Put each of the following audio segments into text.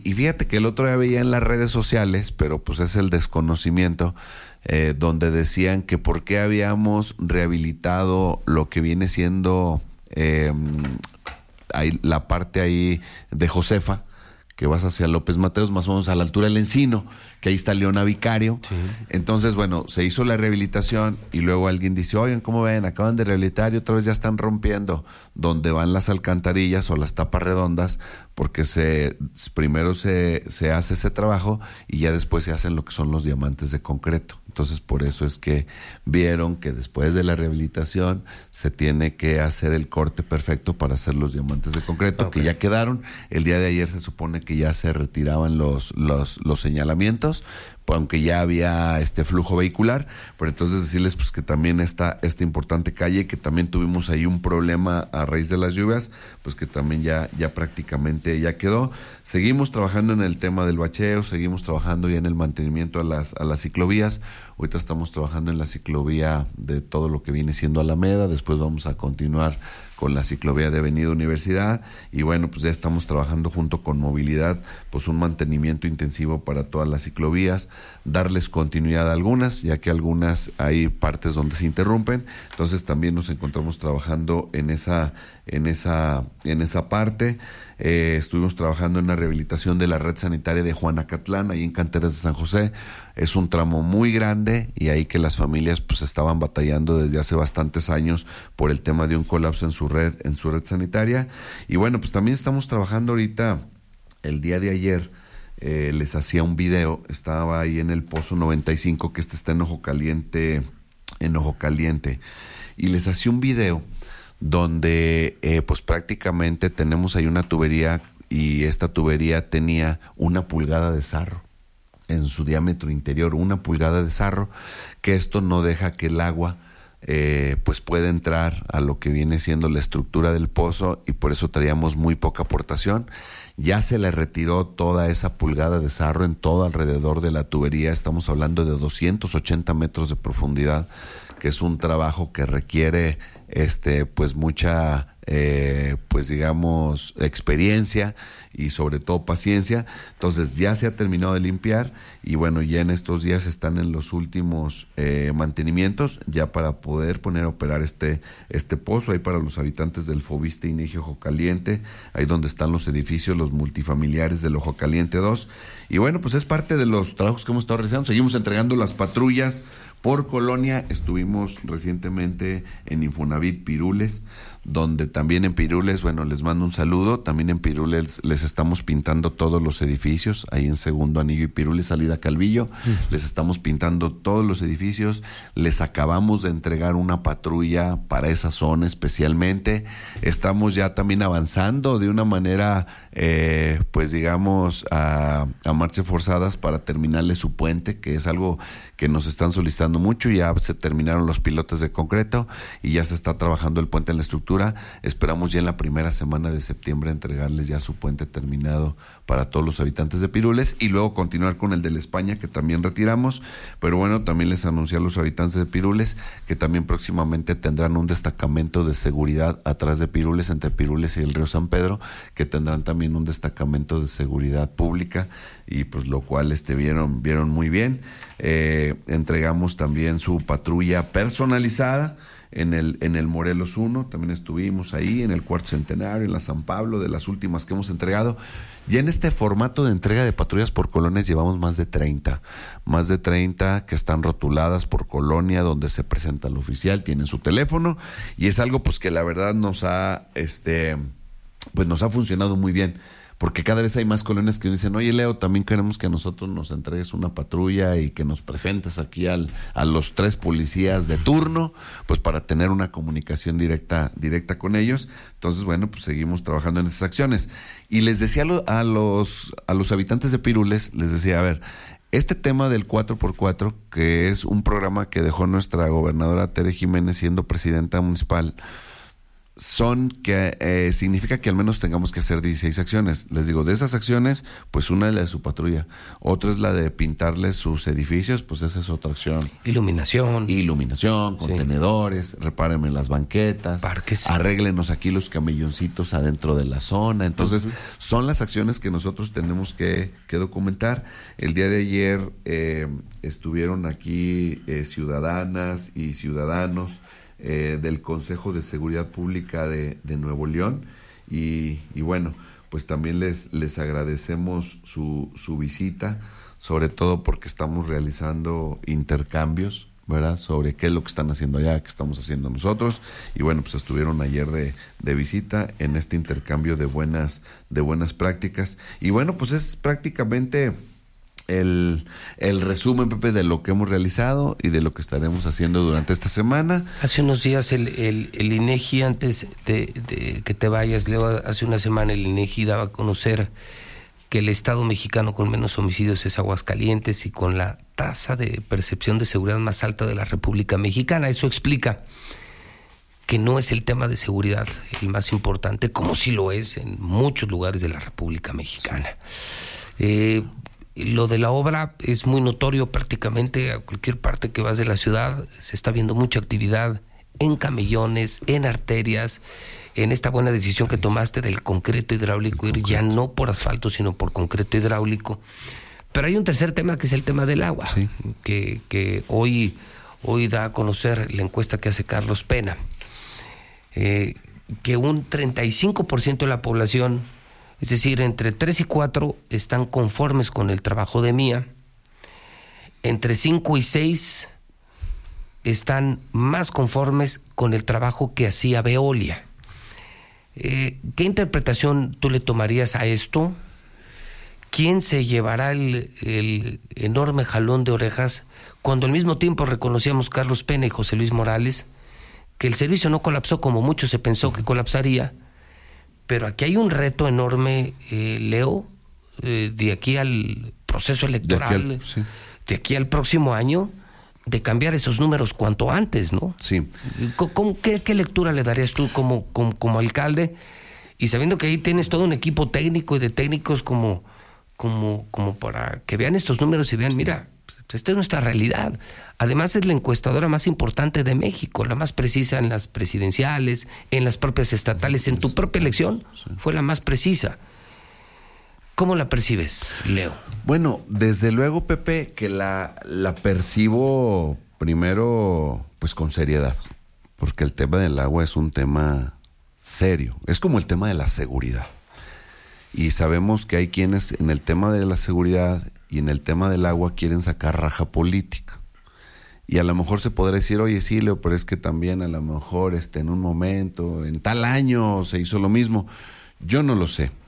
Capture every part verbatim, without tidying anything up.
y fíjate que el otro día veía en las redes sociales, pero pues es el desconocimiento, eh, donde decían que por qué habíamos rehabilitado lo que viene siendo eh, ahí, la parte ahí de Josefa, que vas hacia López Mateos, más o menos a la altura del Encino, que ahí está Leona Vicario. Sí. Entonces, bueno, se hizo la rehabilitación y luego alguien dice, oigan, ¿cómo ven? Acaban de rehabilitar y otra vez ya están rompiendo donde van las alcantarillas o las tapas redondas, porque se primero se, se hace ese trabajo y ya después se hacen lo que son los diamantes de concreto. Entonces, por eso es que vieron que después de la rehabilitación se tiene que hacer el corte perfecto para hacer los diamantes de concreto, okay, que ya quedaron. El día de ayer se supone que ya se retiraban los, los, los señalamientos, aunque ya había este flujo vehicular, pero entonces decirles pues que también esta, esta importante calle, que también tuvimos ahí un problema a raíz de las lluvias, pues que también ya, ya prácticamente ya quedó. Seguimos trabajando en el tema del bacheo, seguimos trabajando ya en el mantenimiento a las, a las ciclovías. Ahorita estamos trabajando en la ciclovía de todo lo que viene siendo Alameda, después vamos a continuar con la ciclovía de Avenida Universidad y bueno, pues ya estamos trabajando junto con Movilidad, pues un mantenimiento intensivo para todas las ciclovías, darles continuidad a algunas, ya que algunas hay partes donde se interrumpen, entonces también nos encontramos trabajando en esa, en esa, en esa parte. Eh, estuvimos trabajando en la rehabilitación de la red sanitaria de Juanacatlán, ahí en Canteras de San José. Es un tramo muy grande y ahí que las familias pues estaban batallando desde hace bastantes años por el tema de un colapso en su red, en su red sanitaria. Y bueno, pues también estamos trabajando ahorita, el día de ayer, eh, les hacía un video, estaba ahí en el Pozo noventa y cinco, que este está en Ojo Caliente, en Ojo Caliente, y les hacía un video donde eh, pues prácticamente tenemos ahí una tubería y esta tubería tenía una pulgada de sarro en su diámetro interior, una pulgada de sarro, que esto no deja que el agua eh, pues pueda entrar a lo que viene siendo la estructura del pozo y por eso traíamos muy poca aportación. Ya se le retiró toda esa pulgada de sarro en todo alrededor de la tubería, estamos hablando de doscientos ochenta metros de profundidad, que es un trabajo que requiere este pues mucha eh, pues digamos experiencia y sobre todo paciencia. Entonces ya se ha terminado de limpiar y bueno, ya en estos días están en los últimos eh, mantenimientos ya para poder poner a operar este este pozo ahí para los habitantes del Foviste Inegio Ojo Caliente, ahí donde están los edificios, los multifamiliares del Ojo Caliente dos. Y bueno, pues es parte de los trabajos que hemos estado realizando. Seguimos entregando las patrullas por colonia. Estuvimos recientemente en Infonavit Pirules, donde también en Pirules, bueno, les mando un saludo. También en Pirules les estamos pintando todos los edificios, ahí en Segundo Anillo y Pirules, salida Calvillo, mm. les estamos pintando todos los edificios. Les acabamos de entregar una patrulla para esa zona especialmente. Estamos ya también avanzando de una manera, eh, pues digamos, a, a marchas forzadas para terminarle su puente, que es algo que nos están solicitando mucho. Ya se terminaron los pilotes de concreto y ya se está trabajando el puente en la estructura. Esperamos ya en la primera semana de septiembre entregarles ya su puente terminado para todos los habitantes de Pirules y luego continuar con el de la España, que también retiramos. Pero bueno, también les anuncié a los habitantes de Pirules que también próximamente tendrán un destacamento de seguridad atrás de Pirules, entre Pirules y el río San Pedro, que tendrán también un destacamento de seguridad pública y pues lo cual este vieron vieron muy bien. Eh, entregamos también su patrulla personalizada en el en el Morelos uno, también estuvimos ahí en el Cuarto Centenario, en la San Pablo, de las últimas que hemos entregado. Ya en este formato de entrega de patrullas por colonias llevamos más de treinta, más de treinta que están rotuladas por colonia, donde se presenta el oficial, tienen su teléfono y es algo pues que la verdad nos ha este pues nos ha funcionado muy bien. Porque cada vez hay más colonias que dicen, oye Leo, también queremos que a nosotros nos entregues una patrulla y que nos presentes aquí al, a los tres policías de turno, pues para tener una comunicación directa, directa con ellos. Entonces, bueno, pues seguimos trabajando en estas acciones. Y les decía a, lo, a los a los habitantes de Pirules, les decía, a ver, este tema del cuatro por cuatro, que es un programa que dejó nuestra gobernadora Tere Jiménez siendo presidenta municipal, son que eh, significa que al menos tengamos que hacer dieciséis acciones. Les digo, de esas acciones, pues una es la de su patrulla, otra es la de pintarles sus edificios, pues esa es otra acción. Iluminación. Iluminación, contenedores, sí. Repárenme las banquetas, parques, arréglenos aquí los camelloncitos adentro de la zona. Entonces, uh-huh. son las acciones que nosotros tenemos que, que documentar. El día de ayer eh, estuvieron aquí eh, ciudadanas y ciudadanos Eh, del Consejo de Seguridad Pública de, de Nuevo León y, y bueno, pues también les, les agradecemos su, su visita, sobre todo porque estamos realizando intercambios, ¿verdad? Sobre qué es lo que están haciendo allá, qué estamos haciendo nosotros, y bueno, pues estuvieron ayer de, de visita en este intercambio de buenas, de buenas prácticas, y bueno, pues es prácticamente El, el resumen, Pepe, de lo que hemos realizado y de lo que estaremos haciendo durante esta semana. Hace unos días el, el, el INEGI, antes de, de que te vayas, Leo, hace una semana el INEGI daba a conocer que el estado mexicano con menos homicidios es Aguascalientes y con la tasa de percepción de seguridad más alta de la República Mexicana. Eso explica que no es el tema de seguridad el más importante, como sí lo es en muchos lugares de la República Mexicana. Sí. Eh, Lo de la obra es muy notorio, prácticamente a cualquier parte que vas de la ciudad se está viendo mucha actividad en camellones, en arterias, en esta buena decisión que tomaste del concreto hidráulico, ir ya no por asfalto, sino por concreto hidráulico. Pero hay un tercer tema que es el tema del agua, sí. que, que hoy, hoy da a conocer la encuesta que hace Carlos Pena, eh, que un treinta y cinco por ciento de la población, es decir, entre tres y cuatro están conformes con el trabajo de Mía, entre cinco y seis están más conformes con el trabajo que hacía Veolia. Eh, ¿Qué interpretación tú le tomarías a esto? ¿Quién se llevará el, el enorme jalón de orejas cuando al mismo tiempo reconocíamos Carlos Pena y José Luis Morales que el servicio no colapsó como mucho se pensó que colapsaría? Pero aquí hay un reto enorme, eh, Leo, eh, de aquí al proceso electoral, de aquí, al, sí. de aquí al próximo año, de cambiar esos números cuanto antes, ¿no? Sí. ¿Cómo, qué, ¿Qué lectura le darías tú como, como, como alcalde? Y sabiendo que ahí tienes todo un equipo técnico y de técnicos como, como, como para que vean estos números y vean, mira, esta es nuestra realidad. Además es la encuestadora más importante de México, la más precisa en las presidenciales, en las propias estatales, en tu propia elección fue la más precisa. ¿Cómo la percibes, Leo? Bueno, desde luego, Pepe, que la, la percibo primero pues con seriedad, porque el tema del agua es un tema serio, es como el tema de la seguridad. Y sabemos que hay quienes en el tema de la seguridad y en el tema del agua quieren sacar raja política. Y a lo mejor se podrá decir, oye, sí, Leo, pero es que también a lo mejor este, en un momento, en tal año se hizo lo mismo. Yo no lo sé.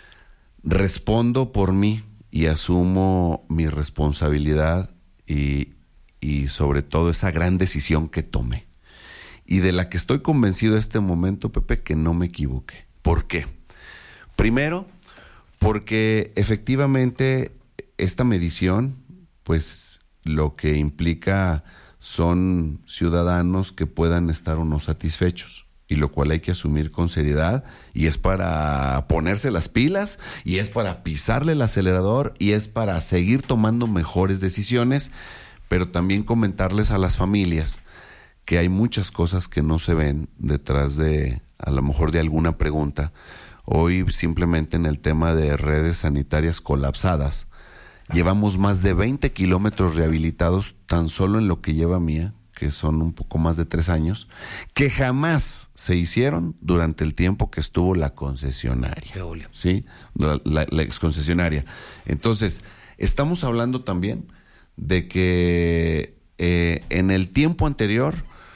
Respondo por mí y asumo mi responsabilidad y, y sobre todo esa gran decisión que tomé. Y de la que estoy convencido en este momento, Pepe, que no me equivoqué. ¿Por qué? Primero, porque efectivamente esta medición, pues lo que implica son ciudadanos que puedan estar o no satisfechos, y lo cual hay que asumir con seriedad, y es para ponerse las pilas, y es para pisarle el acelerador, y es para seguir tomando mejores decisiones, pero también comentarles a las familias que hay muchas cosas que no se ven detrás de, a lo mejor, de alguna pregunta. Hoy simplemente en el tema de redes sanitarias colapsadas, llevamos más de veinte kilómetros rehabilitados tan solo en lo que lleva Mía, que son un poco más de tres años, que jamás se hicieron durante el tiempo que estuvo la concesionaria. ¿Sí? La, la, la exconcesionaria. Entonces, estamos hablando también de que eh, en el tiempo anterior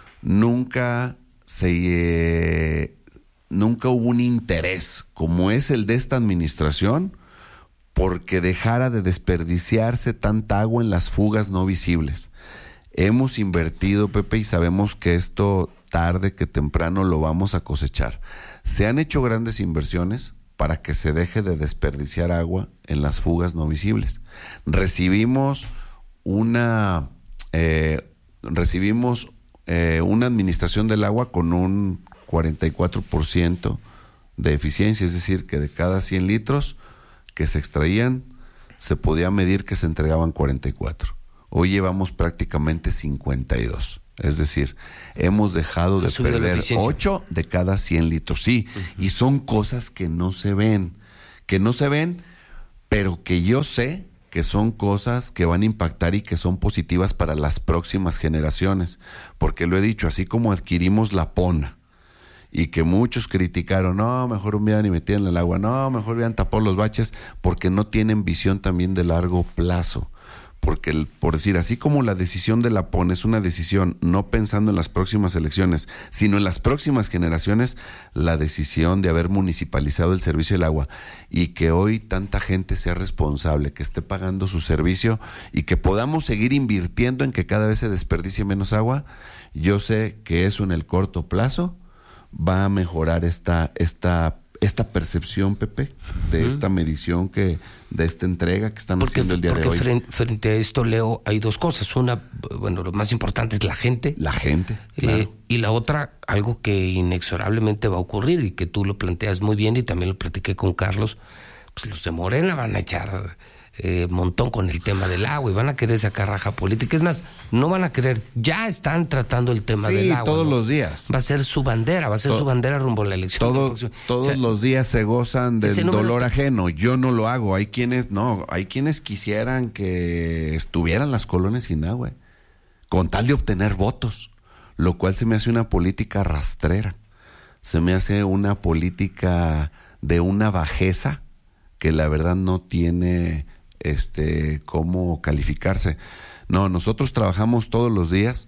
nunca se... Eh, nunca hubo un interés como es el de esta administración porque dejara de desperdiciarse tanta agua en las fugas no visibles. Hemos invertido, Pepe, y sabemos que esto tarde que temprano lo vamos a cosechar. Se han hecho grandes inversiones para que se deje de desperdiciar agua en las fugas no visibles. Recibimos una, eh, recibimos eh, una administración del agua con un cuarenta y cuatro por ciento de eficiencia, es decir, que de cada cien litros que se extraían, se podía medir que se entregaban cuarenta y cuatro. Hoy llevamos prácticamente cincuenta y dos. Es decir, hemos dejado de perder ocho de cada cien litros. Sí, uh-huh. Y son cosas que no se ven, que no se ven, pero que yo sé que son cosas que van a impactar y que son positivas para las próximas generaciones. Porque lo he dicho, así como adquirimos la pona, y que muchos criticaron, no, mejor hubieran y metían el agua, no, mejor hubieran tapado los baches, porque no tienen visión también de largo plazo. Porque, el, por decir, así como la decisión de la P O N es una decisión no pensando en las próximas elecciones, sino en las próximas generaciones, la decisión de haber municipalizado el servicio del agua y que hoy tanta gente sea responsable, que esté pagando su servicio y que podamos seguir invirtiendo en que cada vez se desperdicie menos agua, yo sé que eso en el corto plazo va a mejorar esta esta esta percepción, Pepe, de uh-huh. esta medición, que de esta entrega que están porque, haciendo el día de hoy. Porque frente, frente a esto, Leo, hay dos cosas. Una, bueno, lo más importante es la gente. La gente, eh, claro. Y la otra, algo que inexorablemente va a ocurrir y que tú lo planteas muy bien y también lo platiqué con Carlos, pues los de Morena van a echar eh, montón con el tema del agua y van a querer sacar raja política. Es más, no van a querer, ya están tratando el tema sí, del agua. todos ¿no? los días. Va a ser su bandera, va a ser to- su bandera rumbo a la elección. Todo, todos o sea, los días se gozan del dolor ajeno. Yo no lo hago. Hay quienes, no, hay quienes quisieran que estuvieran las colonias sin agua, con tal de obtener votos, lo cual se me hace una política rastrera. Se me hace una política de una bajeza que la verdad no tiene este cómo calificarse. No, nosotros trabajamos todos los días.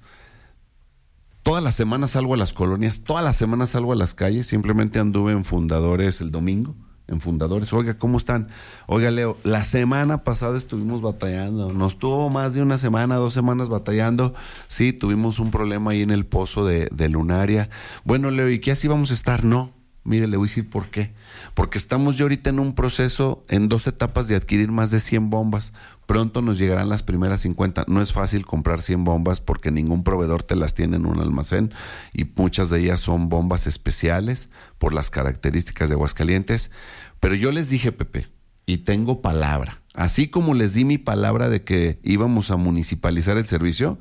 Todas las semanas salgo a las colonias, todas las semanas salgo a las calles. Simplemente anduve en Fundadores el domingo, en Fundadores. Oiga, ¿cómo están? Oiga, Leo, la semana pasada estuvimos batallando. Nos tuvo más de una semana, dos semanas batallando. Sí, tuvimos un problema ahí en el pozo de, de Lunaria. Bueno, Leo, ¿y qué así vamos a estar? No. Mire, le voy a decir por qué. Porque estamos ya ahorita en un proceso, en dos etapas, de adquirir más de cien bombas. Pronto nos llegarán las primeras cincuenta. No es fácil comprar cien bombas porque ningún proveedor te las tiene en un almacén y muchas de ellas son bombas especiales por las características de Aguascalientes. Pero yo les dije, Pepe, y tengo palabra, así como les di mi palabra de que íbamos a municipalizar el servicio,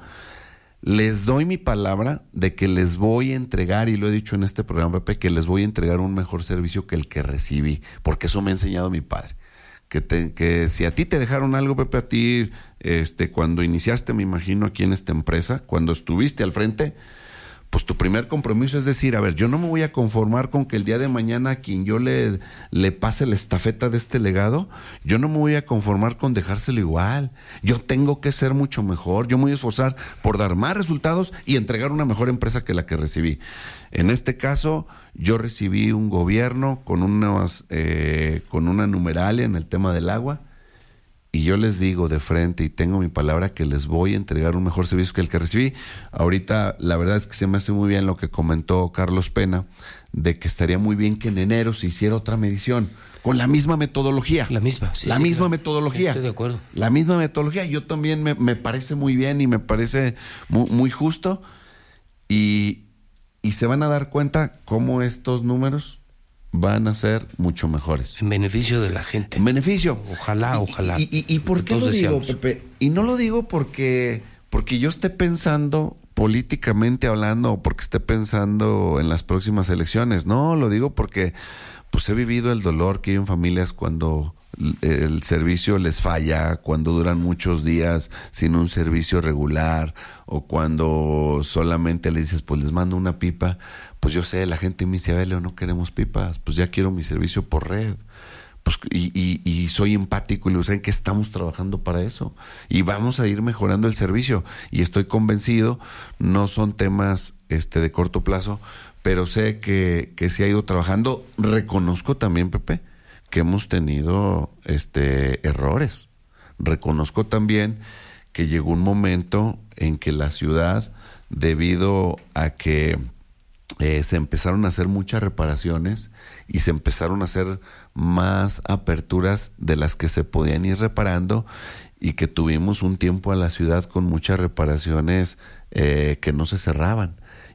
les doy mi palabra de que les voy a entregar, y lo he dicho en este programa, Pepe, que les voy a entregar un mejor servicio que el que recibí, porque eso me ha enseñado mi padre. Que, te, que si a ti te dejaron algo, Pepe, a ti, este, cuando iniciaste, me imagino, aquí en esta empresa, cuando estuviste al frente, pues tu primer compromiso es decir, a ver, yo no me voy a conformar con que el día de mañana a quien yo le, le pase la estafeta de este legado, yo no me voy a conformar con dejárselo igual. Yo tengo que ser mucho mejor, yo me voy a esforzar por dar más resultados y entregar una mejor empresa que la que recibí. En este caso, yo recibí un gobierno con unas, eh, con una numeralia en el tema del agua, y yo les digo de frente, y tengo mi palabra, que les voy a entregar un mejor servicio que el que recibí. Ahorita, la verdad es que se me hace muy bien lo que comentó Carlos Pena, de que estaría muy bien que en enero se hiciera otra medición, con la misma metodología. La misma, sí. La sí, misma claro. metodología. Estoy de acuerdo. La misma metodología. Yo también me, me parece muy bien y me parece muy, muy justo. Y, y se van a dar cuenta cómo estos números van a ser mucho mejores. En beneficio de la gente. En beneficio. Ojalá, ojalá. ¿Y, y, y por qué lo digo, Pepe? Y no lo digo porque, porque yo esté pensando políticamente hablando o porque esté pensando en las próximas elecciones. No, lo digo porque pues he vivido el dolor que hay en familias cuando el servicio les falla, cuando duran muchos días sin un servicio regular, o cuando solamente le dices, pues les mando una pipa. Pues yo sé, la gente me dice, a ver, Leo, no queremos pipas, pues ya quiero mi servicio por red. Pues, y, y, y soy empático y lo saben que estamos trabajando para eso. Y vamos a ir mejorando el servicio. Y estoy convencido, no son temas este de corto plazo, pero sé que, que se ha ido trabajando. Reconozco también, Pepe, que hemos tenido este errores. Reconozco también que llegó un momento en que la ciudad, debido a que Eh, se empezaron a hacer muchas reparaciones y se empezaron a hacer más aperturas de las que se podían ir reparando, y que tuvimos un tiempo a la ciudad con muchas reparaciones eh, que no se cerraban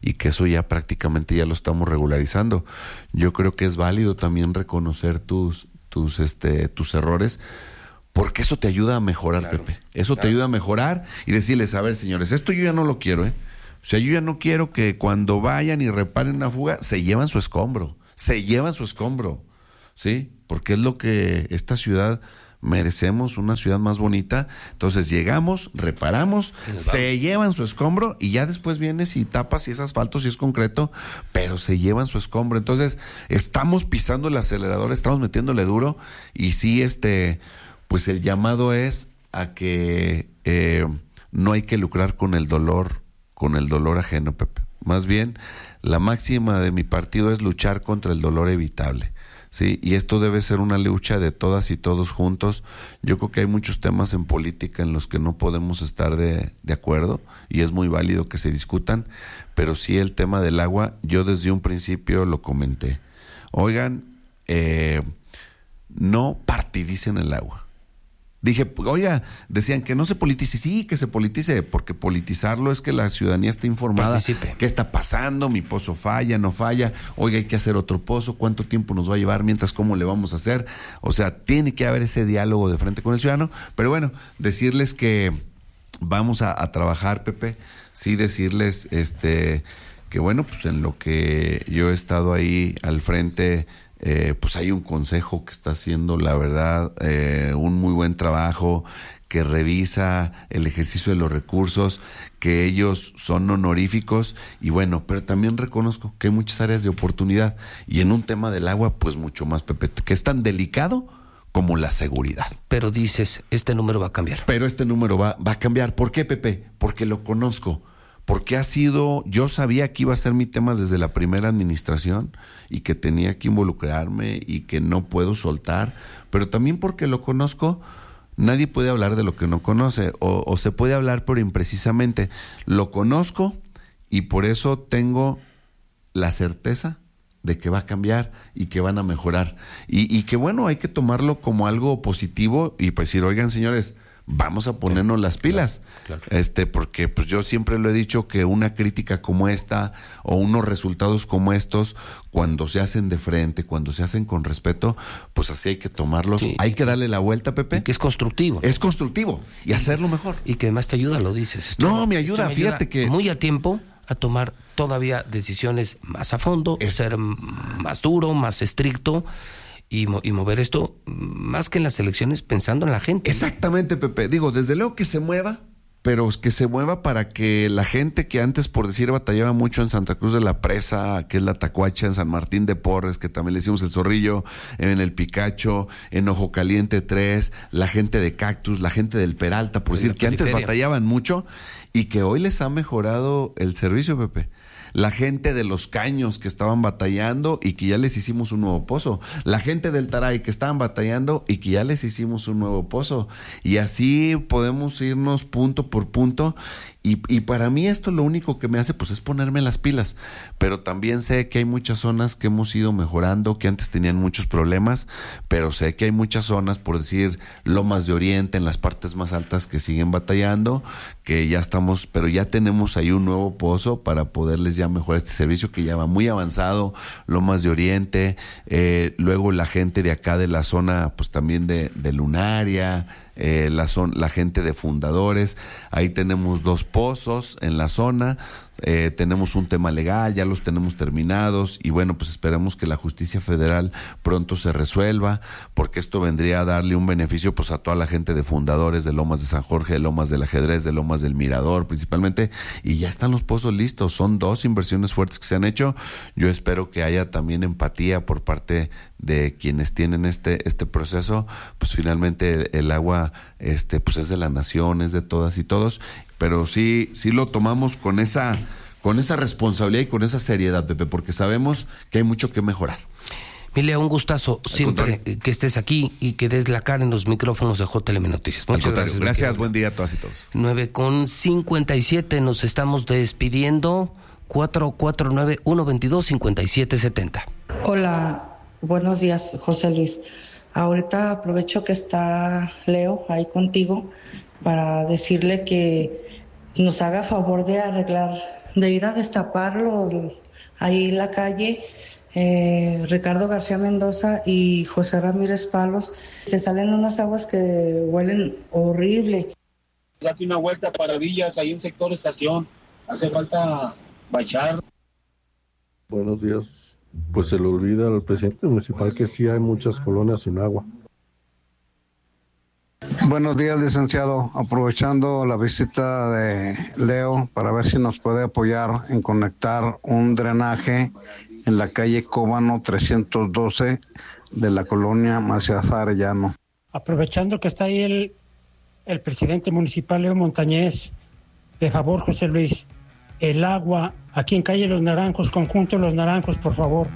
y que eso ya prácticamente ya lo estamos regularizando. Yo creo que es válido también reconocer tus, tus, este, tus errores, porque eso te ayuda a mejorar, claro, Pepe. Eso claro. te ayuda a mejorar y decirles, a ver, señores, esto yo ya no lo quiero, ¿eh? O sea, yo ya no quiero que cuando vayan y reparen una fuga, se llevan su escombro, se llevan su escombro, ¿sí? Porque es lo que esta ciudad merecemos, una ciudad más bonita. Entonces llegamos, reparamos, se llevan su escombro y ya después vienes y tapas si es asfalto, si es concreto, pero se llevan su escombro. Entonces estamos pisando el acelerador, estamos metiéndole duro y sí, este, pues el llamado es a que eh, no hay que lucrar con el dolor, con el dolor ajeno, Pepe. Más bien, la máxima de mi partido es luchar contra el dolor evitable. Sí, y esto debe ser una lucha de todas y todos juntos. Yo creo que hay muchos temas en política en los que no podemos estar de, de acuerdo y es muy válido que se discutan, pero sí el tema del agua, yo desde un principio lo comenté. Oigan, eh, no partidicen el agua. Dije, oiga, decían que no se politice. Sí, que se politice, porque politizarlo es que la ciudadanía esté informada. Participe. ¿Qué está pasando? Mi pozo falla, no falla. Oiga, hay que hacer otro pozo. ¿Cuánto tiempo nos va a llevar? Mientras, ¿cómo le vamos a hacer? O sea, tiene que haber ese diálogo de frente con el ciudadano. Pero bueno, decirles que vamos a, a trabajar, Pepe. Sí, decirles este que bueno, pues en lo que yo he estado ahí al frente, Eh, pues hay un consejo que está haciendo, la verdad, eh, un muy buen trabajo, que revisa el ejercicio de los recursos, que ellos son honoríficos y bueno, pero también reconozco que hay muchas áreas de oportunidad y en un tema del agua, pues mucho más, Pepe, que es tan delicado como la seguridad. Pero dices, este número va a cambiar. Pero este número va, va a cambiar. ¿Por qué, Pepe? Porque lo conozco. Porque ha sido, yo sabía que iba a ser mi tema desde la primera administración y que tenía que involucrarme y que no puedo soltar, pero también porque lo conozco. Nadie puede hablar de lo que no conoce, o, o se puede hablar pero imprecisamente. Lo conozco y por eso tengo la certeza de que va a cambiar y que van a mejorar. Y, y que bueno, hay que tomarlo como algo positivo y pues decir, oigan señores, vamos a ponernos las pilas, claro, claro. este, porque pues yo siempre lo he dicho que una crítica como esta o unos resultados como estos, cuando se hacen de frente, cuando se hacen con respeto, pues así hay que tomarlos, sí, hay que darle la vuelta, Pepe. Que es constructivo. Es constructivo y, y hacerlo mejor. Y que además te ayuda, lo dices. Esto, no, me ayuda, me fíjate ayuda que... muy a tiempo a tomar todavía decisiones más a fondo, es... ser más duro, más estricto. Y, mo- y mover esto más que en las elecciones pensando en la gente. Exactamente, Pepe. Digo, desde luego que se mueva, pero que se mueva para que la gente que antes, por decir, batallaba mucho en Santa Cruz de la Presa, que es la Tacuacha, en San Martín de Porres, que también le decimos el Zorrillo, en el Picacho, en Ojo Caliente tres, la gente de Cactus, la gente del Peralta, por decir, que antes batallaban mucho y que hoy les ha mejorado el servicio, Pepe. La gente de Los Caños que estaban batallando y que ya les hicimos un nuevo pozo. La gente del Taray que estaban batallando y que ya les hicimos un nuevo pozo. Y así podemos irnos punto por punto. Y, y para mí esto lo único que me hace pues es ponerme las pilas. Pero también sé que hay muchas zonas que hemos ido mejorando, que antes tenían muchos problemas, pero sé que hay muchas zonas, por decir Lomas de Oriente, en las partes más altas, que siguen batallando, que ya estamos, pero ya tenemos ahí un nuevo pozo para poderles ya mejorar este servicio que ya va muy avanzado. Lomas de Oriente, eh, luego la gente de acá de la zona pues también de, de Lunaria, eh, la, son, la gente de Fundadores, ahí tenemos dos pozos en la zona. Eh, tenemos un tema legal, ya los tenemos terminados y bueno, pues esperemos que la justicia federal pronto se resuelva, porque esto vendría a darle un beneficio pues a toda la gente de Fundadores, de Lomas de San Jorge, de Lomas del Ajedrez, de Lomas del Mirador principalmente, y ya están los pozos listos. Son dos inversiones fuertes que se han hecho. Yo espero que haya también empatía por parte de quienes tienen este este proceso. Pues finalmente el agua este pues es de la nación, es de todas y todos, pero sí sí lo tomamos con esa con esa responsabilidad y con esa seriedad, Pepe, porque sabemos que hay mucho que mejorar. Mile, un gustazo Al siempre contrario. que estés aquí y que des la cara en los micrófonos de J L M Noticias. Muchas gracias. Gracias, buen día a todas y todos. nueve con cincuenta y siete, nos estamos despidiendo. cuatro cuatro nueve, uno dos dos, cinco siete siete cero. Hola, buenos días, José Luis. Ahorita aprovecho que está Leo ahí contigo para decirle que nos haga favor de arreglar de ir a destaparlo ahí en la calle. Eh, Ricardo García Mendoza y José Ramírez Palos, se salen unas aguas que huelen horrible. Date una vuelta para Villas, ahí en sector estación, hace falta bachar. Buenos días. Pues se le olvida al presidente municipal que sí hay muchas colonias sin agua. Buenos días, licenciado. Aprovechando la visita de Leo para ver si nos puede apoyar en conectar un drenaje en la calle Cóbano trescientos doce de la colonia Macías Arellano. Aprovechando que está ahí el, el presidente municipal Leo Montañez, de favor, José Luis, el agua aquí en calle Los Naranjos, conjunto Los Naranjos, por favor.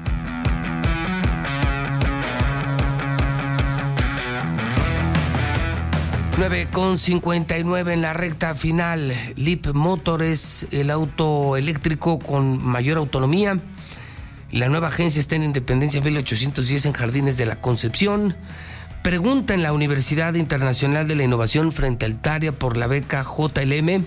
nueve con cincuenta y nueve en la recta final. Leap Motor es el auto eléctrico con mayor autonomía. La nueva agencia está en Independencia mil ochocientos diez en Jardines de la Concepción. Pregunta en la Universidad Internacional de la Innovación frente al Altaria por la beca J L M.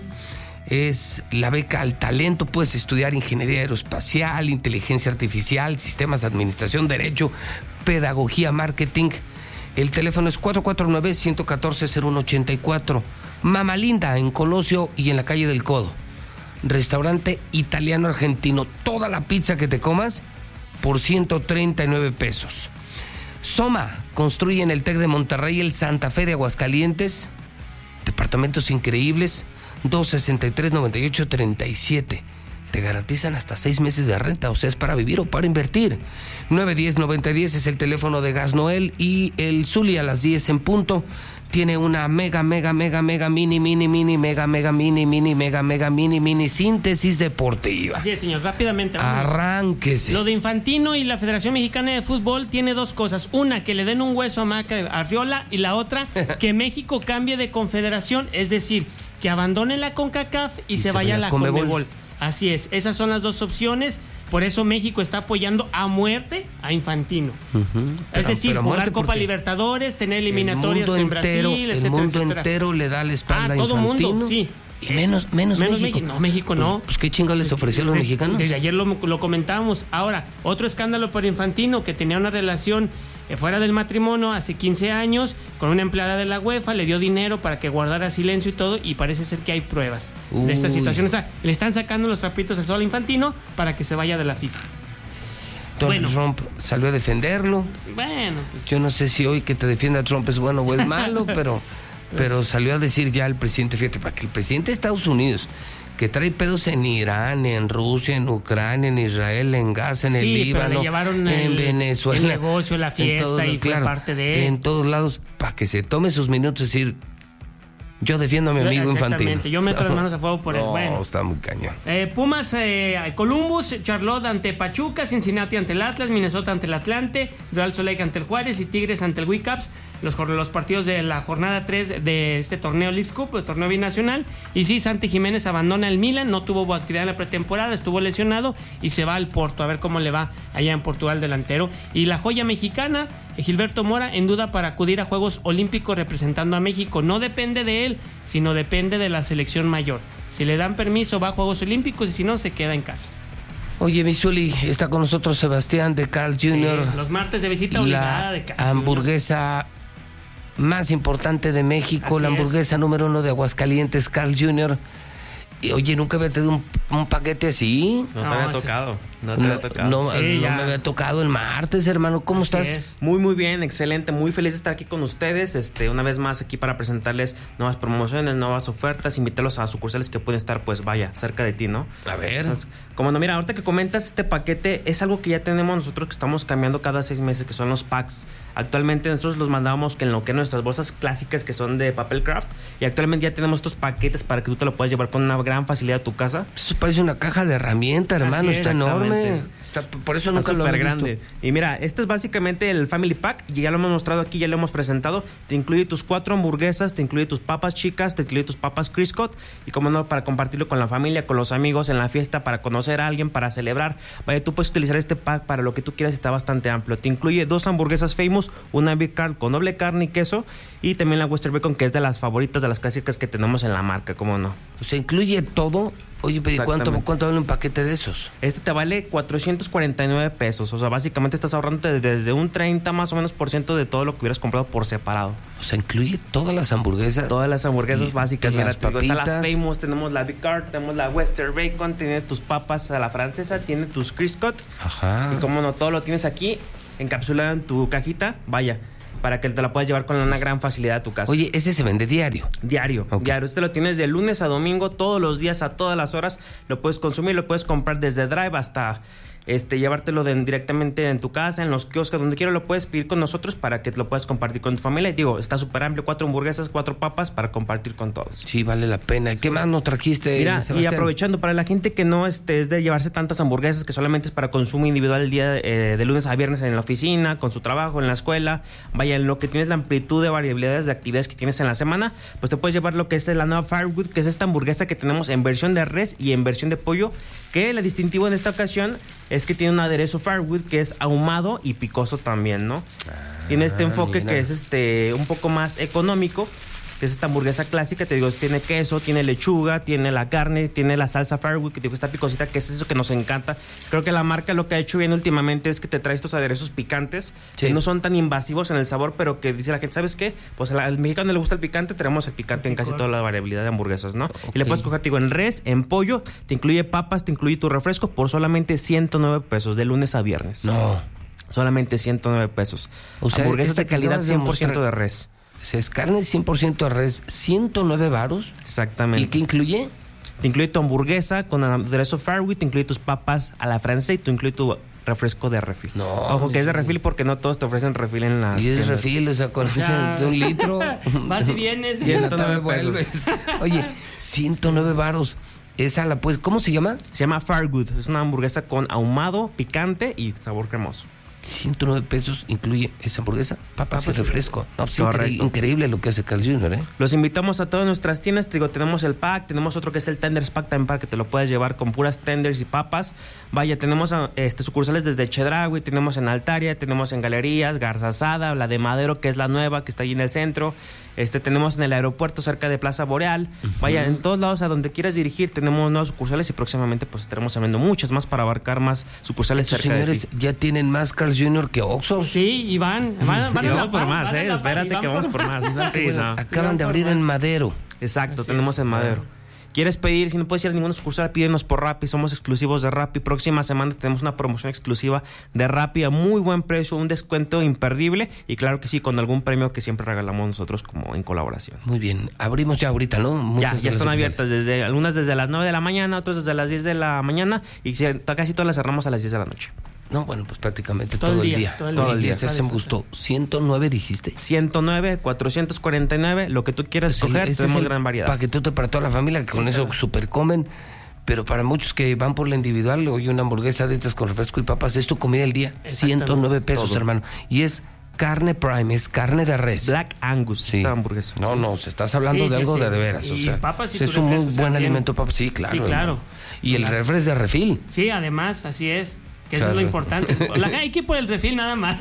Es la beca al talento. Puedes estudiar ingeniería aeroespacial, inteligencia artificial, sistemas de administración, derecho, pedagogía, marketing. El teléfono es cuatro cuatro nueve, uno uno cuatro, cero uno ocho cuatro. Mama Linda en Colosio y en la calle del Codo. Restaurante italiano argentino. Toda la pizza que te comas por ciento treinta y nueve pesos. Soma construye en el TEC de Monterrey el Santa Fe de Aguascalientes. Departamentos increíbles. dos sesenta y tres, noventa y ocho, treinta y siete. Te garantizan hasta seis meses de renta, o sea, es para vivir o para invertir. nueve diez, noventa diez es el teléfono de Gas Noel y el Zuli a las diez en punto tiene una mega, mega, mega, mega, mini, mini, mini, mega, mega, mini, mini, mega, mega, mini, mini síntesis deportiva. Así es, señor, rápidamente. Vamos. Arránquese. Lo de Infantino y la Federación Mexicana de Fútbol tiene dos cosas. Una, que le den un hueso a Maca Arriola, y la otra, que México cambie de confederación, es decir, que abandone la CONCACAF y, y se, se vaya a la Conmebol. Conmebol. Así es, esas son las dos opciones. Por eso México está apoyando a muerte a Infantino. Uh-huh. Pero, es decir, jugar Copa Libertadores, tener eliminatorias en entero, Brasil, el etcétera, mundo etcétera. entero le da la espalda ah, a todo Infantino. Mundo, sí. Y menos, menos, menos México. México. No, México no. Pues, pues qué chingados les ofreció a los desde, mexicanos. Desde ayer lo, lo comentábamos. Ahora, otro escándalo por Infantino, que tenía una relación eh, fuera del matrimonio hace quince años con una empleada de la UEFA, le dio dinero para que guardara silencio y todo, y parece ser que hay pruebas Uy. de esta situación. O sea, le están sacando los trapitos al sol a Infantino para que se vaya de la FIFA. Donald bueno. Trump salió a defenderlo. Bueno, pues... Yo no sé si hoy que te defienda Trump es bueno o es malo, pero, pero salió a decir ya el presidente, fíjate, para que el presidente de Estados Unidos, que trae pedos en Irán, en Rusia, en Ucrania, en Israel, en Gaza, en sí, el Líbano, pero le llevaron en el, Venezuela, el negocio, la fiesta, todos, y claro, fue parte de él. En todos lados, para que se tome sus minutos y decir, yo defiendo a mi amigo Infantino. Yo meto las manos a fuego por él. No, bueno, está muy cañón. Eh, Pumas, eh, Columbus, Charlotte ante Pachuca, Cincinnati ante el Atlas, Minnesota ante el Atlante, Real Salt Lake ante el Juárez y Tigres ante el Whitecaps. Los, los partidos de la jornada tres de este torneo Leagues Cup, el torneo binacional. Y sí, Santi Jiménez abandona el Milan, no tuvo actividad en la pretemporada, estuvo lesionado y se va al Porto, a ver cómo le va allá en Portugal delantero. Y la joya mexicana, Gilberto Mora, en duda para acudir a Juegos Olímpicos representando a México. No depende de él, sino depende de la selección mayor. Si le dan permiso, va a Juegos Olímpicos, y si no, se queda en casa. Oye, Misuli, está con nosotros Sebastián de Carl junior Sí, los martes de visita obligada de Carl hamburguesa más importante de México, Así la hamburguesa es. número uno de Aguascalientes, Carl junior Y, oye, nunca había tenido un, un paquete así. No te No, había ese- tocado. No te No, había tocado. no, Sí, no ya. me había tocado el martes, hermano. ¿Cómo Así estás? es. Muy, muy bien, excelente. Muy feliz de estar aquí con ustedes. Este, una vez más aquí para presentarles nuevas promociones, nuevas ofertas, invitarlos a sucursales que pueden estar, pues vaya, cerca de ti, ¿no? A ver. Entonces, como no, mira, ahorita que comentas este paquete, es algo que ya tenemos nosotros que estamos cambiando cada seis meses, que son los packs. Actualmente nosotros los mandamos que en lo que nuestras bolsas clásicas que son de papel craft, y actualmente ya tenemos estos paquetes para que tú te lo puedas llevar con una gran facilidad a tu casa. Eso parece una caja de herramienta, hermano. Así es, Está enorme. exactamente. Está- por eso Está nunca lo súper había grande. visto. Y mira, este es básicamente el Family Pack. Y ya lo hemos mostrado aquí, ya lo hemos presentado. Te incluye tus cuatro hamburguesas, te incluye tus papas chicas, te incluye tus papas Criscot. Y como no, para compartirlo con la familia, con los amigos, en la fiesta, para conocer a alguien, para celebrar. Vaya, tú puedes utilizar este pack para lo que tú quieras, está bastante amplio. Te incluye dos hamburguesas Famous, una Big Carl con doble carne y queso. Y también la Western Bacon, que es de las favoritas, de las clásicas que tenemos en la marca, como no. O sea, incluye todo Oye, pero ¿cuánto, ¿cuánto vale un paquete de esos? Este te vale cuatrocientos cuarenta y nueve pesos. O sea, básicamente estás ahorrando desde un treinta más o menos por ciento de todo lo que hubieras comprado por separado. O sea, incluye todas las hamburguesas. Todas las hamburguesas y, básicas. Y las Mira, papitas. Está la Famous, tenemos la Big Card, tenemos la Western Bacon, tiene tus papas a la francesa, tiene tus Criscot. Ajá. Y como no, todo lo tienes aquí encapsulado en tu cajita. Vaya, para que te la puedas llevar con una gran facilidad a tu casa. Oye, ese se vende diario. Diario, okay. diario. Este lo tienes de lunes a domingo, todos los días, a todas las horas. Lo puedes consumir, lo puedes comprar desde Drive hasta este llevártelo de, directamente en tu casa, en los kioscos, donde quieras lo puedes pedir con nosotros para que lo puedas compartir con tu familia. Y digo, está súper amplio, cuatro hamburguesas, cuatro papas para compartir con todos. Sí, vale la pena. ¿Qué más nos trajiste, Mira, Sebastián? Y aprovechando, para la gente que no este, es de llevarse tantas hamburguesas, que solamente es para consumo individual el día eh, de lunes a viernes en la oficina, con su trabajo, en la escuela, vaya, en lo que tienes la amplitud de variabilidades de actividades que tienes en la semana, pues te puedes llevar lo que es la nueva Firewood, que es esta hamburguesa que tenemos en versión de res y en versión de pollo, que el distintivo en esta ocasión es que tiene un aderezo Firewood que es ahumado y picoso también, ¿no? Ah, tiene este enfoque mira. que es este un poco más económico, que es esta hamburguesa clásica, te digo, tiene queso, tiene lechuga, tiene la carne, tiene la salsa Firewood, que te digo, está picosita, que es eso que nos encanta. Creo que la marca lo que ha hecho bien últimamente es que te trae estos aderezos picantes, sí. que no son tan invasivos en el sabor, pero que dice la gente, ¿sabes qué? Pues al mexicano le gusta el picante, tenemos el picante en casi toda la variabilidad de hamburguesas, ¿no? Okay. Y le puedes coger, te digo, en res, en pollo, te incluye papas, te incluye tu refresco por solamente ciento nueve pesos, de lunes a viernes. No. Solamente ciento nueve pesos. O sea, hamburguesas de calidad cien por ciento de res. O sea, es carne cien por ciento de res, ciento nueve varos. Exactamente. ¿Y qué incluye? Te incluye tu hamburguesa con aderezo Firewood, te incluye tus papas a la francesa y te incluye tu refresco de refil. No. Ojo, que es de refil porque no todos te ofrecen refil en las Y es refil, o sea, con ya. un litro. Vas y vienes. ciento nueve vuelves. Oye, ciento nueve varos. Esa la puedes... ¿Cómo se llama? Se llama Firewood. Es una hamburguesa con ahumado, picante y sabor cremoso. ciento nueve pesos incluye esa hamburguesa, papas y refresco. No, pues incre- increíble lo que hace Carl junior, ¿eh? Los invitamos a todas nuestras tiendas. Te digo, tenemos el pack, tenemos otro que es el Tenders Pack también para que te lo puedas llevar con puras tenders y papas. Vaya, tenemos este, sucursales desde Chedraui, tenemos en Altaria, tenemos en Galerías, Garza Asada, la de Madero, que es la nueva, que está ahí en el centro. Este, tenemos en el aeropuerto cerca de Plaza Boreal. Uh-huh. Vaya, en todos lados a donde quieras dirigir tenemos nuevas sucursales y próximamente pues estaremos abriendo muchas más para abarcar más sucursales Estos cerca señores de ti. Ya tienen más Carl junior que Oxxo. Sí, y van, van, van y a vamos la por más, van eh, espérate que vamos por más. Sí, bueno, no. Acaban de abrir en Madero. Exacto, Así tenemos es. en Madero. ¿Quieres pedir? Si no puedes ir a ninguna sucursal, pídenos por Rappi. Somos exclusivos de Rappi. Próxima semana tenemos una promoción exclusiva de Rappi a muy buen precio, un descuento imperdible. Y claro que sí, con algún premio que siempre regalamos nosotros como en colaboración. Muy bien. Abrimos ya ahorita, ¿no? Muchas ya, ya están abiertas. desde Algunas desde las nueve de la mañana, otras desde las diez de la mañana. Y casi todas las cerramos a las diez de la noche. No, bueno, pues prácticamente todo, todo el día, día. Todo el todo día. El día. Se hacen gusto. ciento nueve dijiste. ciento nueve, cuatrocientos cuarenta y nueve, lo que tú quieras pues escoger, el, tenemos es gran variedad. Paquetote para toda la familia, que con sí, eso claro. super comen. Pero para muchos que van por la individual, oye, una hamburguesa de estas con refresco y papas, es tu comida del día. ciento nueve pesos, todo. Hermano. Y es carne prime, es carne de res. Es Black Angus, sí. esta hamburguesa. No, sí. no, se estás hablando sí, de sí, algo sí. de de veras. Y o sea, papas y es un muy buen también. alimento, papas. Sí, claro. Sí, claro. Hermano. Y el refresco es de refil. Sí, además, así es. Que eso claro. es lo importante. La, hay que ir por el refil nada más.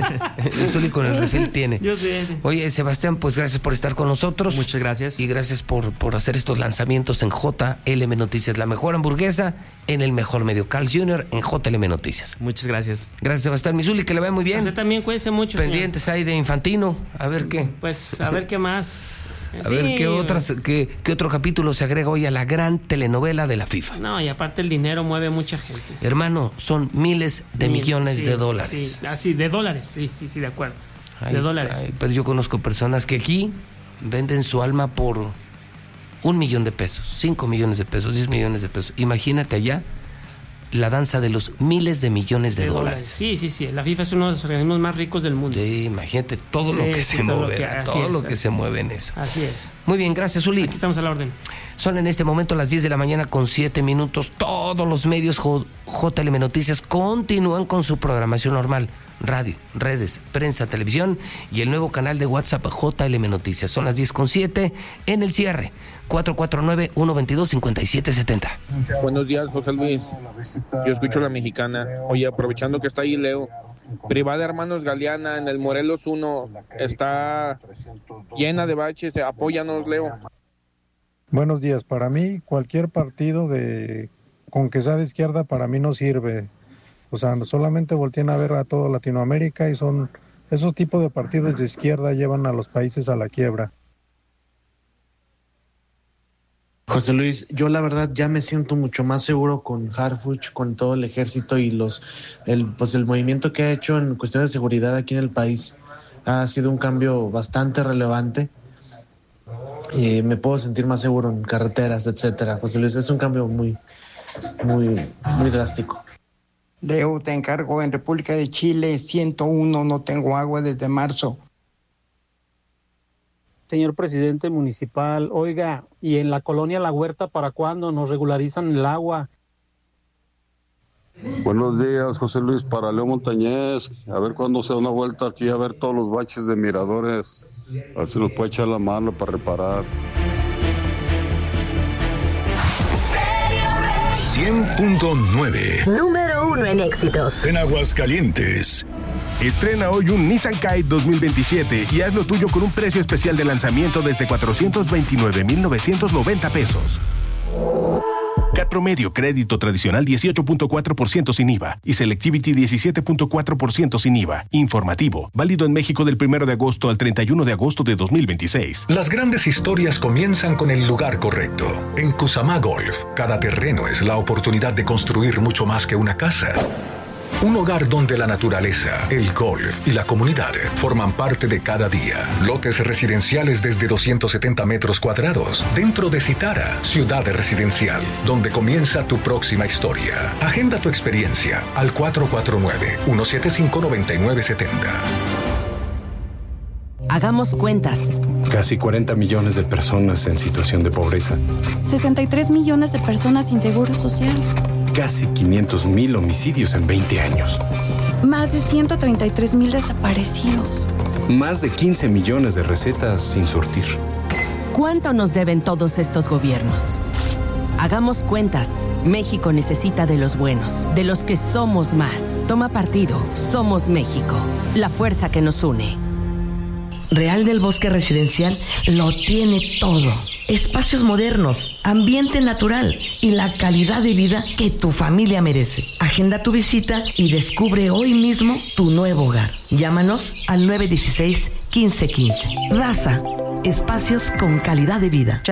Solo con el refil tiene. Yo sé. Oye, Sebastián, pues gracias por estar con nosotros. Muchas gracias. Y gracias por, por hacer estos lanzamientos en J L M Noticias. La mejor hamburguesa en el mejor medio. Carl junior en J L M Noticias. Muchas gracias. Gracias, Sebastián Misuli, que le vaya muy bien. Usted también cuídense mucho. Pendientes señor. ahí de Infantino. A ver qué. Pues a ver qué más. A sí. ver qué otras, qué, qué otro capítulo se agrega hoy a la gran telenovela de la FIFA. No, y aparte el dinero mueve mucha gente. Hermano, son miles de Mil, millones sí, de dólares. Sí, así, de dólares, sí, sí, sí, de acuerdo. Ay, de dólares. ay, pero yo conozco personas que aquí venden su alma por un millón de pesos, cinco millones de pesos, diez millones de pesos. Imagínate allá la danza de los miles de millones de, de dólares. dólares. Sí, sí, sí. La FIFA es uno de los organismos más ricos del mundo. Sí, imagínate todo sí, lo que sí, se todo mueve, lo que, todo es, lo que se mueve en eso. Así es. Muy bien, gracias, Uli. Aquí estamos a la orden. Son en este momento las diez de la mañana con siete minutos. Todos los medios J L M Noticias continúan con su programación normal. Radio, redes, prensa, televisión y el nuevo canal de WhatsApp J L M Noticias. Son las diez con siete en el cierre. cuatro cuatro nueve, uno dos dos, cinco siete siete cero. Buenos días, José Luis. Yo escucho La Mexicana. Oye, aprovechando que está ahí Leo, Privada Hermanos Galeana en el Morelos uno está llena de baches. Apóyanos, Leo. Buenos días. Para mí, cualquier partido de con que sea de izquierda, para mí no sirve. O sea, solamente voltean a ver a toda Latinoamérica y son esos tipos de partidos de izquierda llevan a los países a la quiebra. José Luis, yo la verdad ya me siento mucho más seguro con Harfuch, con todo el ejército y los el pues el movimiento que ha hecho en cuestión de seguridad aquí en el país. Ha sido un cambio bastante relevante. Y me puedo sentir más seguro en carreteras, etcétera. José Luis, es un cambio muy, muy, muy drástico. Leo, te encargo en República de Chile, ciento uno, no tengo agua desde marzo. Señor presidente municipal, oiga, ¿y en la colonia La Huerta para cuándo nos regularizan el agua? Buenos días, José Luis, para Leo Montañez. A ver cuándo se da una vuelta aquí a ver todos los baches de miradores. A ver si nos puede echar la mano para reparar. cien punto nueve. Número uno en éxitos. En Aguascalientes. Estrena hoy un Nissan Kite dos mil veintisiete y haz lo tuyo con un precio especial de lanzamiento desde cuatrocientos veintinueve mil novecientos noventa pesos. Cat Promedio, crédito tradicional dieciocho punto cuatro por ciento sin I V A y Selectivity diecisiete punto cuatro por ciento sin I V A. Informativo, válido en México del primero de agosto al treinta y uno de agosto de dos mil veintiséis. Las grandes historias comienzan con el lugar correcto. En Kusama Golf, cada terreno es la oportunidad de construir mucho más que una casa. Un hogar donde la naturaleza, el golf y la comunidad forman parte de cada día. Lotes residenciales desde doscientos setenta metros cuadrados. Dentro de Citara, ciudad residencial, donde comienza tu próxima historia. Agenda tu experiencia al cuatro cuatro nueve, uno siete cinco, nueve nueve siete cero. Hagamos cuentas. Casi cuarenta millones de personas en situación de pobreza. sesenta y tres millones de personas sin seguro social. Casi quinientos mil homicidios en veinte años. Más de ciento treinta y tres mil desaparecidos. Más de quince millones de recetas sin surtir. ¿Cuánto nos deben todos estos gobiernos? Hagamos cuentas. México necesita de los buenos, de los que somos más. Toma partido. Somos México. La fuerza que nos une. Real del Bosque Residencial lo tiene todo. Espacios modernos, ambiente natural y la calidad de vida que tu familia merece. Agenda tu visita y descubre hoy mismo tu nuevo hogar. Llámanos al nueve uno seis, uno cinco uno cinco. Raza, espacios con calidad de vida.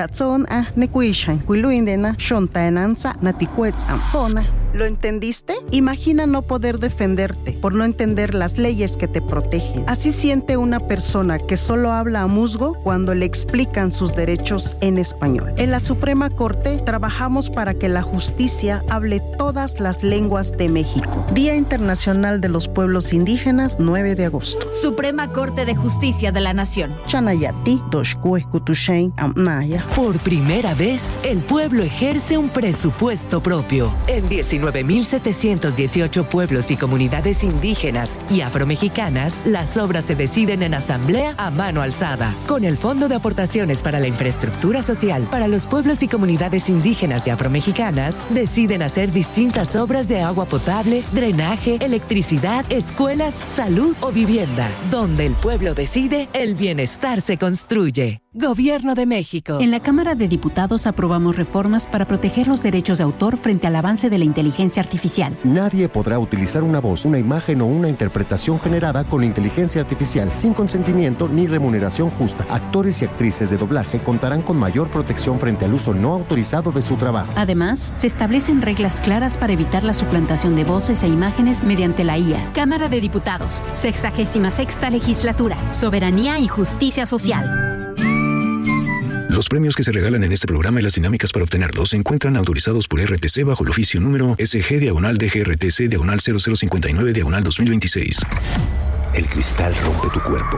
¿Lo entendiste? Imagina no poder defenderte por no entender las leyes que te protegen. Así siente una persona que solo habla a musgo cuando le explican sus derechos en español. En la Suprema Corte trabajamos para que la justicia hable todas las lenguas de México. Día Internacional de los Pueblos Indígenas, nueve de agosto. Suprema Corte de Justicia de la Nación. Chanayati, Doshkue, Kutushain, Amnaya. Por primera vez, el pueblo ejerce un presupuesto propio. En diecinueve mil setecientos dieciocho pueblos y comunidades indígenas y afromexicanas, las obras se deciden en asamblea a mano alzada. Con el Fondo de Aportaciones para la Infraestructura Social para los pueblos y comunidades indígenas y afromexicanas, deciden hacer distintas obras de agua potable, drenaje, electricidad, escuelas, salud o vivienda. Donde el pueblo decide, el bienestar se construye. Gobierno de México. En la Cámara de Diputados aprobamos reformas para proteger los derechos de autor frente al avance de la inteligencia artificial. Nadie podrá utilizar una voz, una imagen o una interpretación generada con inteligencia artificial sin consentimiento ni remuneración justa. Actores y actrices de doblaje contarán con mayor protección frente al uso no autorizado de su trabajo. Además, se establecen reglas claras para evitar la suplantación de voces e imágenes mediante la I A. Cámara de Diputados, sexagésima sexta legislatura, soberanía y justicia social. Los premios que se regalan en este programa y las dinámicas para obtenerlos se encuentran autorizados por R T C bajo el oficio número S G diagonal D G R T C diagonal cero cero cincuenta y nueve diagonal dos mil veintiséis. El cristal rompe tu cuerpo.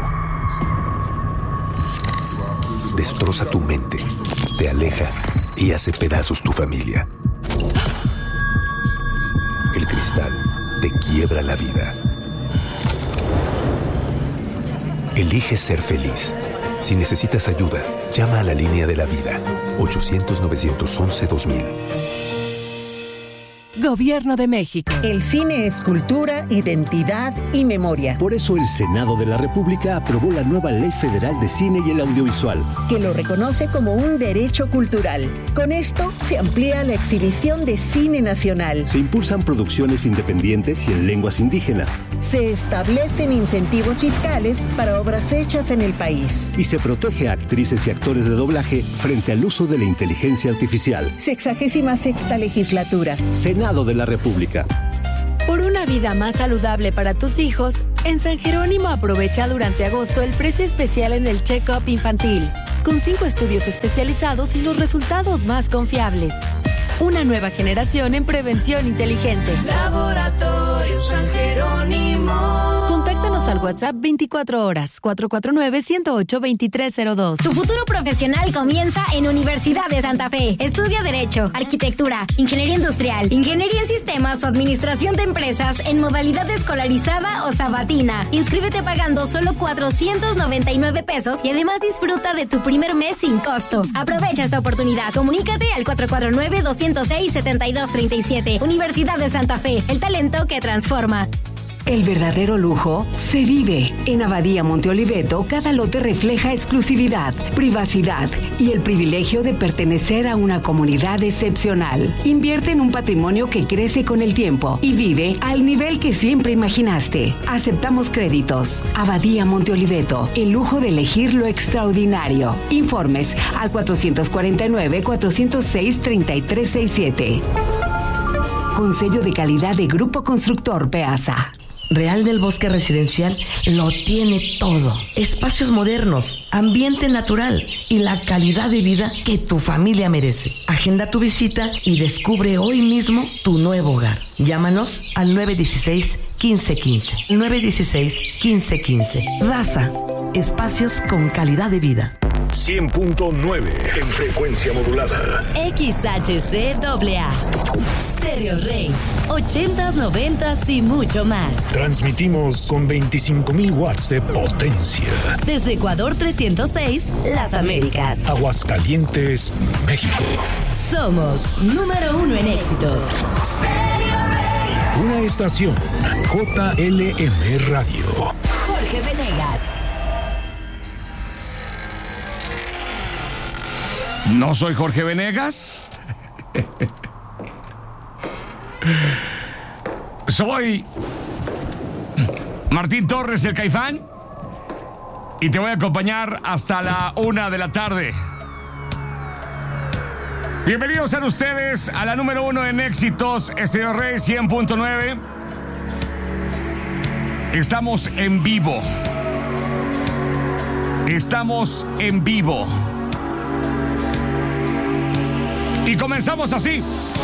Destroza tu mente, te aleja y hace pedazos tu familia. El cristal te quiebra la vida. Elige ser feliz. Si necesitas ayuda, llama a la línea de la vida. ochocientos, novecientos once, dos mil. Gobierno de México. El cine es cultura, identidad y memoria. Por eso el Senado de la República aprobó la nueva Ley Federal de Cine y el Audiovisual, que lo reconoce como un derecho cultural. Con esto se amplía la exhibición de cine nacional. Se impulsan producciones independientes y en lenguas indígenas. Se establecen incentivos fiscales para obras hechas en el país. Y se protege a actrices y actores de doblaje frente al uso de la inteligencia artificial. Sexagésima sexta legislatura. Senado de la República. Por una vida más saludable para tus hijos, en San Jerónimo aprovecha durante agosto el precio especial en el check-up infantil, con cinco estudios especializados y los resultados más confiables. Una nueva generación en prevención inteligente. Laboratorio San Jerónimo. Contáctanos al WhatsApp veinticuatro horas, cuatro cuatro nueve, uno cero ocho, dos tres cero dos. Tu futuro profesional comienza en Universidad de Santa Fe. Estudia Derecho, Arquitectura, Ingeniería Industrial, Ingeniería en Sistemas o Administración de Empresas en modalidad escolarizada o sabatina. Inscríbete pagando solo cuatrocientos noventa y nueve pesos y además disfruta de tu primer mes sin costo. Aprovecha esta oportunidad. Comunícate al cuatro cuatro nueve, dos cero seis, siete dos tres siete. Universidad de Santa Fe, el talento que transforma. El verdadero lujo se vive. En Abadía Monte Oliveto, cada lote refleja exclusividad, privacidad y el privilegio de pertenecer a una comunidad excepcional. Invierte en un patrimonio que crece con el tiempo y vive al nivel que siempre imaginaste. Aceptamos créditos. Abadía Monte Oliveto, el lujo de elegir lo extraordinario. Informes al cuatro cuatro nueve, cuatro cero seis, tres tres seis siete. Con sello de calidad de Grupo Constructor Peasa. Real del Bosque Residencial lo tiene todo. Espacios modernos, ambiente natural y la calidad de vida que tu familia merece. Agenda tu visita y descubre hoy mismo tu nuevo hogar. Llámanos al nueve uno seis, uno cinco uno cinco. nueve uno seis, uno cinco uno cinco. Raza, espacios con calidad de vida. cien punto nueve en frecuencia modulada. X H C A A. Stereo Rey. ochentas, noventas y mucho más. Transmitimos con veinticinco mil watts de potencia. Desde Ecuador trescientos seis, Las Américas. Aguascalientes, México. Somos número uno en éxitos. Stereo Rey. Una estación J L M Radio. Jorge Venegas. ¿No soy Jorge Venegas? Soy Martín Torres, el Caifán, y te voy a acompañar hasta la una de la tarde. Bienvenidos sean ustedes a la número uno en éxitos, Stereo Rey cien punto nueve. Estamos en vivo. Estamos en vivo. Y comenzamos así,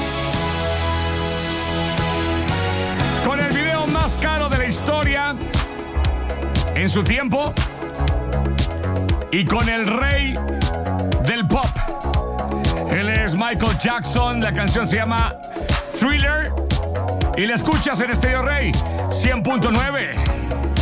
con el video más caro de la historia en su tiempo y con el rey del pop. Él es Michael Jackson, la canción se llama Thriller y la escuchas en Stereo Rey cien punto nueve.